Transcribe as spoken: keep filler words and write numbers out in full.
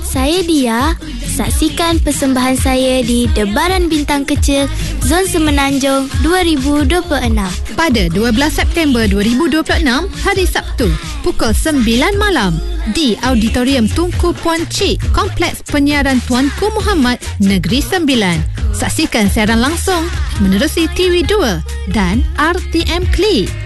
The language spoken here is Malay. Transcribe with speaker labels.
Speaker 1: saya Dia. Saksikan persembahan saya di Debaran Bintang Kecil Zon Semenanjung dua ribu dua puluh enam
Speaker 2: pada dua belas September dua ribu dua puluh enam, hari Sabtu, pukul sembilan malam di Auditorium Tunku Puan Cik, Kompleks Penyiaran Tuanku Muhammad, Negeri Sembilan. Saksikan siaran langsung menerusi T V dua dan R T M Klik.